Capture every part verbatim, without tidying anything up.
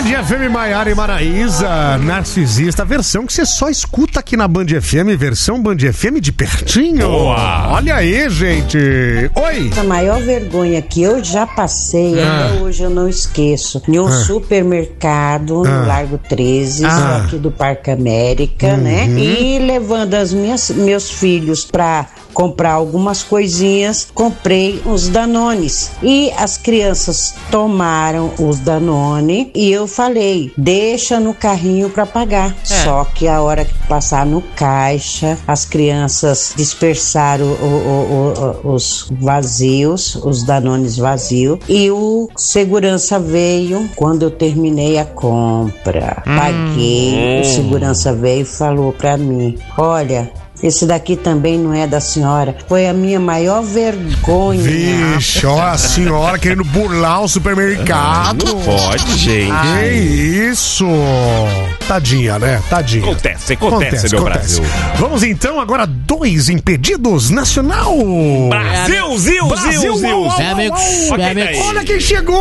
Band F M, Maiara e Maraísa, Narcisista, a versão que você só escuta aqui na Band F M, versão Band F M de pertinho. Boa. Olha aí, gente. Oi. A maior vergonha que eu já passei, ah. até hoje eu não esqueço, em um ah. supermercado no ah. Largo treze, ah. aqui do Parque América, uhum. né? E levando as minhas, meus filhos pra comprar algumas coisinhas, comprei uns Danones. E as crianças tomaram os Danone e eu falei, deixa no carrinho pra pagar. É. Só que a hora que passar no caixa, as crianças dispersaram o, o, o, os vazios, os Danones vazios, e o segurança veio quando eu terminei a compra. Hum. Paguei, o segurança veio e falou pra mim, olha, esse daqui também não é da senhora. Foi a minha maior vergonha. Vixe, ó, a senhora querendo burlar o supermercado. Não pode, gente. Que isso. Tadinha, né? Tadinha. Acontece, acontece, acontece meu acontece. Brasil. Vamos então agora, dois impedidos nacional. Brasil, Zil, Brasil, Zil, Zil. Olha quem chegou.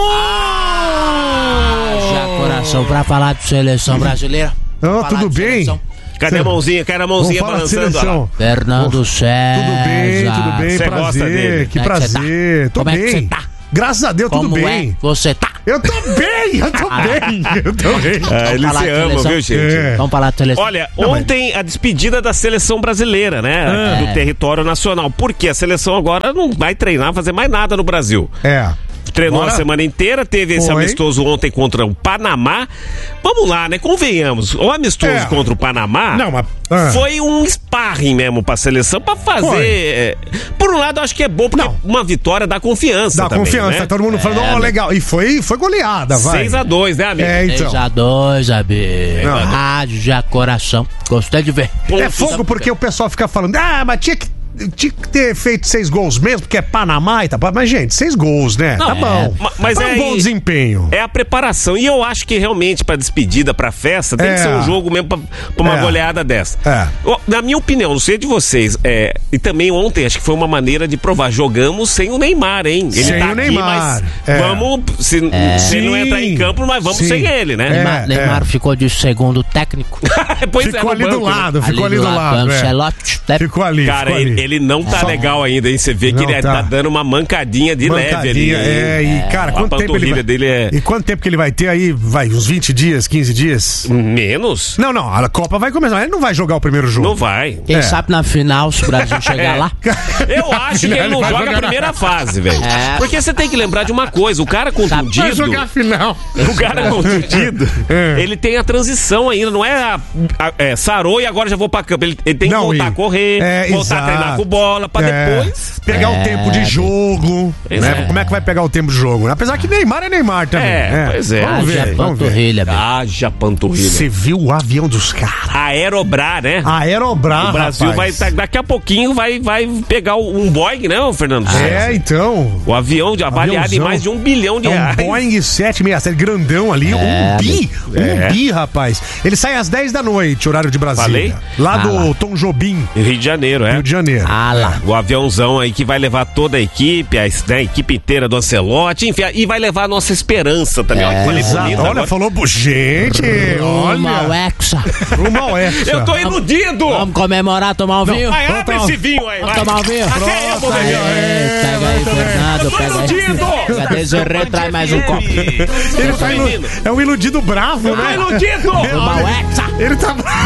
Ah, já coração pra falar de seleção brasileira. Oh, tudo bem? Seleção. Cadê a mãozinha? Cadê a mãozinha balançando? Fernando César. Tudo bem, tudo bem. Você prazer, gosta dele? Que prazer. Tô Como bem. é que você tá? Graças a Deus, Como tudo bem. É? Você tá? Eu tô bem, eu tô bem. Eu tô bem. Ah, ele se ama, viu, gente? É. Vamos falar de seleção. Olha, ontem a despedida da seleção brasileira, né? Ah. Do território nacional. Porque a seleção agora não vai treinar, fazer mais nada no Brasil. É. Treinou Bora. a semana inteira, teve esse Foi. amistoso ontem contra o Panamá. Vamos lá, né? Convenhamos. O amistoso É. contra o Panamá Não, mas, ah. foi um sparring mesmo pra seleção, pra fazer... É, por um lado, eu acho que é bom, porque Não. uma vitória dá confiança Dá também, confiança, né? todo mundo falando, ó, É, oh, legal. E foi, foi goleada, vai. seis a dois, né, amigo? É, então. seis a dois, amigo. Não. Rádio já coração. Gostei de ver. É fogo porque o pessoal fica falando, ah, mas tinha que, tinha que ter feito seis gols mesmo, porque é Panamá e tal. Mas, gente, seis gols, né? Não, tá é. bom. Ma- mas Foi é um bom aí- desempenho. É a preparação. E eu acho que realmente pra despedida, pra festa, tem É. que ser um jogo mesmo pra, pra uma É. goleada dessa. É. Ó, Na minha opinião, não sei de vocês, é, e também ontem acho que foi uma maneira de provar. Jogamos sem o Neymar, hein? Ele Sem tá o aqui, Neymar. mas É. vamos. Se, se ele não Sim. entrar em campo, mas vamos Sim. sem ele, né? É. Neymar, Neymar ficou de segundo técnico. Pois Ficou é, ali no do banco, né? lado, ficou ali do lado. é. Ancelotti, né? Ficou ali, Cara, ficou ali. ele, ele não tá Só- legal ainda, hein? Você vê que Não ele tá. tá dando uma mancadinha de leve ali. Mancadinha, é, e cara, A quanto tempo ele panturrilha vai... dele é- E quanto tempo que ele vai ter aí? Vai, uns vinte dias, quinze dias? Menos? Não, não, a Copa vai começar, ele não vai jogar o primeiro jogo. Não vai. Quem É. sabe na final, se o Brasil chegar É. lá. Eu acho que ele não vai joga jogar a primeira fase, velho. É. Porque você tem que lembrar de uma coisa: o cara contundido. Vai jogar a final. O cara contundido, É. ele tem a transição ainda, não é, a, a- é sarou e agora já vou pra campo. Ele, ele tem que Não, voltar e- a correr, é, voltar exato. a treinar com bola, pra É. depois. Pegar o É. tempo de jogo. Né? Exato. Como é que vai pegar o tempo de jogo? Apesar que Neymar é Neymar também. É, né? pois é. Vamos ver, Haja vamos ver. panturrilha, bicho. Haja panturrilha. Você viu o avião dos caras? Aerobrar, né? Aerobrar, O Brasil rapaz. vai, tá- daqui a pouquinho vai, vai pegar um Boeing, né, ô Fernando? É, então. O avião de avaliado em Aviãozão. mais de um bilhão de É um reais. Boeing sete sessenta e sete, grandão ali, um bi, É. um bi, rapaz. Ele sai às dez da noite, horário de Brasília. Falei? Lá Ah, do lá. Tom Jobim, Rio de Janeiro, é. Rio de Janeiro. Ah lá. O aviãozão aí que vai levar toda a equipe, a, né, a equipe inteira do Ancelotti, enfim, e vai levar a nossa esperança também. Olha que falei Exato. bonito Olha, agora. falou, pô, gente, Rumo ao olha. Hexa. Rumo ao Hexa. Eu tô iludido! Vamos comemorar, tomar um vinho? Vai, Vamos abre tomar- esse vinho aí, Vamos vai. tomar um vinho? Até eu vou Pronto, beber. aí, É, pega aí, Fernando, Eu tô pega iludido! aí. Cadê Zerré? Traz mais um copo. Ele tá ilu- menino. É um iludido bravo, Tô né? iludido! Rumo ao Hexa. Ele tá bravo.